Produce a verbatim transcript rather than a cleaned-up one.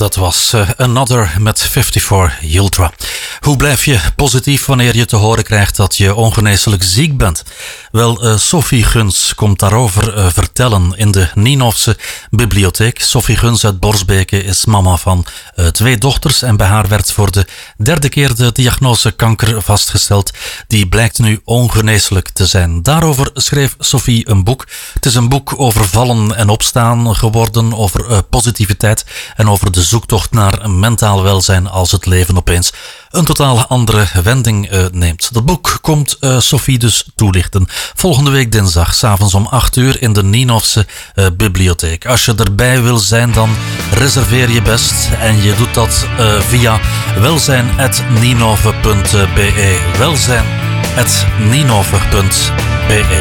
dat was uh, Another met vijfenvijftig Ultra. Hoe blijf je positief wanneer je te horen krijgt dat je ongeneeslijk ziek bent? Wel, uh, Sophie Guns komt daarover uh, vertellen in de Nienhofse bibliotheek. Sophie Guns uit Borsbeke is mama van uh, twee dochters en bij haar werd voor de derde keer de diagnose kanker vastgesteld. Die blijkt nu ongeneeslijk te zijn. Daarover schreef Sophie een boek. Het is een boek over vallen en opstaan geworden, over uh, positiviteit en over de zoektocht naar mentaal welzijn als het leven opeens een totaal andere wending uh, neemt. Dat boek komt uh, Sophie dus toelichten. Volgende week dinsdag, 's avonds om acht uur in de Nienhofse uh, bibliotheek. Als je erbij wil zijn, dan reserveer je best. En je doet dat uh, via welzijn at nienhoven punt be. welzijn at nienhoven punt be.